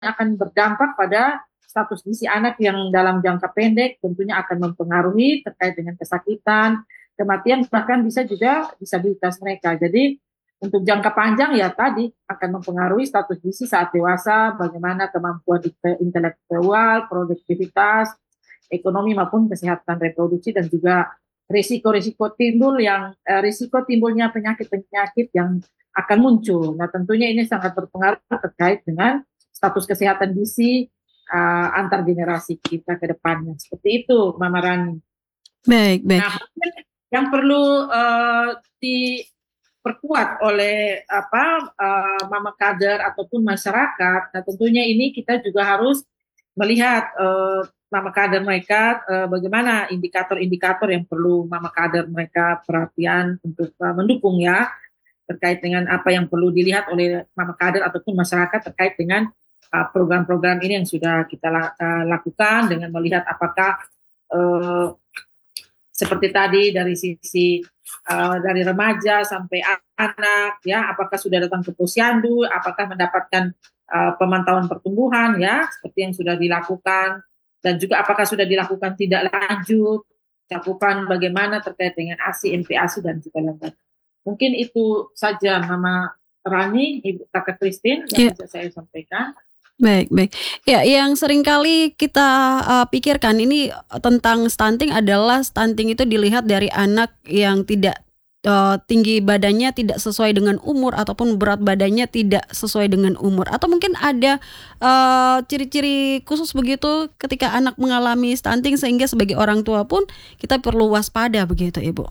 akan berdampak pada status gizi anak yang dalam jangka pendek, tentunya akan mempengaruhi terkait dengan kesakitan, kematian, bahkan bisa juga disabilitas mereka. Jadi untuk jangka panjang ya tadi akan mempengaruhi status gizi saat dewasa, bagaimana kemampuan intelektual, produktivitas, ekonomi maupun kesehatan reproduksi, dan juga risiko-risiko risiko timbulnya penyakit-penyakit yang akan muncul. Nah, tentunya ini sangat berpengaruh terkait dengan status kesehatan gizi antar generasi kita ke depannya. Seperti itu, Mama Rani. Baik, baik. Nah, yang perlu diperkuat oleh mama kader ataupun masyarakat. Nah, tentunya ini kita juga harus melihat mama kader mereka, bagaimana indikator-indikator yang perlu mama kader mereka perhatian untuk mendukung ya, terkait dengan apa yang perlu dilihat oleh mama kader ataupun masyarakat terkait dengan program-program ini yang sudah kita lakukan, dengan melihat apakah seperti tadi dari sisi dari remaja sampai anak ya, apakah sudah datang ke posyandu, apakah mendapatkan pemantauan pertumbuhan ya seperti yang sudah dilakukan, dan juga apakah sudah dilakukan tidak lanjut, cakupan bagaimana terkait dengan ASI, MPASI dan juga lain-lain. Mungkin itu saja Mama Rani, Ibu Kakak Christine yang bisa saya sampaikan. Baik, baik. Ya, yang seringkali kita pikirkan ini tentang stunting adalah stunting itu dilihat dari anak yang tidak tinggi badannya tidak sesuai dengan umur, ataupun berat badannya tidak sesuai dengan umur, atau mungkin ada ciri-ciri khusus begitu ketika anak mengalami stunting sehingga sebagai orang tua pun kita perlu waspada begitu, Ibu.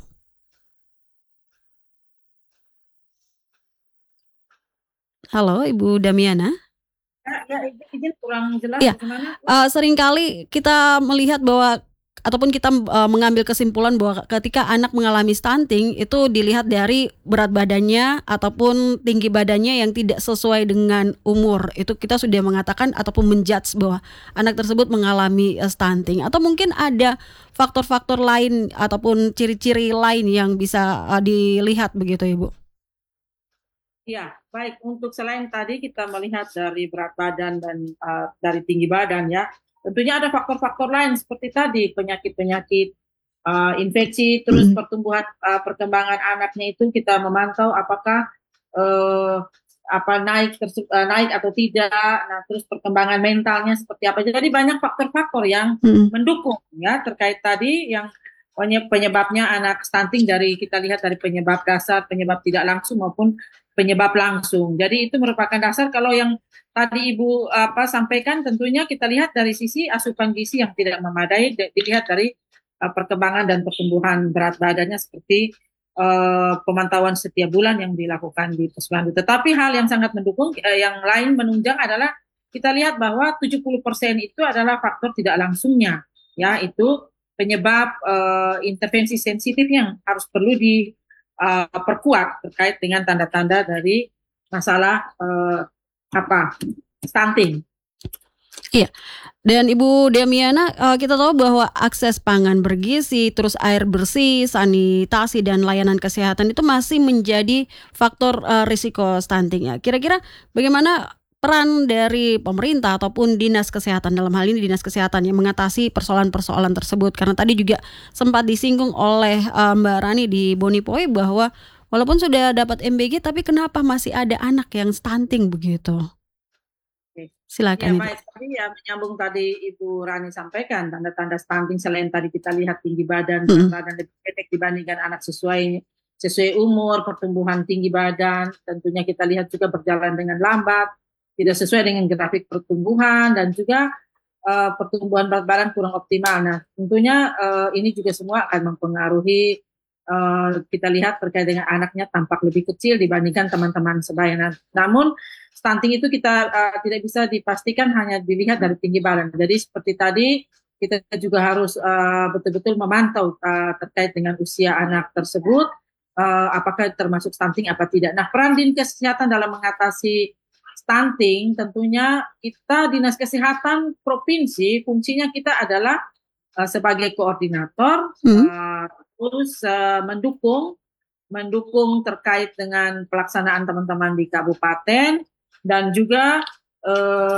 Halo, Ibu Damiana. Ya, izin kurang jelas Ya, gimana? seringkali kita melihat bahwa ataupun kita mengambil kesimpulan bahwa ketika anak mengalami stunting itu dilihat dari berat badannya ataupun tinggi badannya yang tidak sesuai dengan umur. Itu kita sudah mengatakan ataupun menjudge bahwa anak tersebut mengalami stunting. Atau mungkin ada faktor-faktor lain ataupun ciri-ciri lain yang bisa dilihat begitu, Ibu. Ya, baik. Untuk selain tadi kita melihat dari berat badan dan dari tinggi badan ya, tentunya ada faktor-faktor lain seperti tadi penyakit-penyakit, infeksi, terus pertumbuhan perkembangan anaknya itu kita memantau apakah naik atau tidak. Nah, terus perkembangan mentalnya seperti apa. Jadi banyak faktor-faktor yang mendukung ya terkait tadi yang penyebabnya anak stunting, dari kita lihat dari penyebab dasar, penyebab tidak langsung maupun penyebab langsung. Jadi itu merupakan dasar. Kalau yang tadi Ibu sampaikan, tentunya kita lihat dari sisi asupan gizi yang tidak memadai, dilihat dari perkembangan dan pertumbuhan berat badannya seperti pemantauan setiap bulan yang dilakukan di posyandu. Tetapi hal yang sangat mendukung, yang lain menunjang adalah kita lihat bahwa 70% itu adalah faktor tidak langsungnya, ya itu penyebab intervensi sensitif yang harus perlu diperkuat terkait dengan tanda-tanda dari masalah stunting. Iya. Dan Ibu Damiana, kita tahu bahwa akses pangan bergizi, terus air bersih, sanitasi dan layanan kesehatan itu masih menjadi faktor risiko stunting ya. Kira-kira bagaimana peran dari pemerintah ataupun dinas kesehatan, dalam hal ini dinas kesehatan, yang mengatasi persoalan-persoalan tersebut? Karena tadi juga sempat disinggung oleh Mbak Rani di Bonipoy bahwa walaupun sudah dapat MBG tapi kenapa masih ada anak yang stunting begitu? Silakan. Ya, baik. Tadi ya menyambung tadi Ibu Rani sampaikan, tanda-tanda stunting selain tadi kita lihat tinggi badan, badan lebih pendek dibandingkan anak sesuai umur, pertumbuhan tinggi badan, tentunya kita lihat juga berjalan dengan lambat, tidak sesuai dengan grafik pertumbuhan, dan juga pertumbuhan berat badan kurang optimal. Nah, tentunya ini juga semua akan mempengaruhi, kita lihat terkait dengan anaknya tampak lebih kecil dibandingkan teman-teman sebaya. Namun stunting itu kita tidak bisa dipastikan hanya dilihat dari tinggi badan. Jadi seperti tadi kita juga harus betul-betul memantau terkait dengan usia anak tersebut, apakah termasuk stunting apa tidak. Nah, peran dinas kesehatan dalam mengatasi stunting, tentunya kita dinas kesehatan provinsi, fungsinya kita adalah sebagai koordinator, terus mendukung terkait dengan pelaksanaan teman-teman di kabupaten, dan juga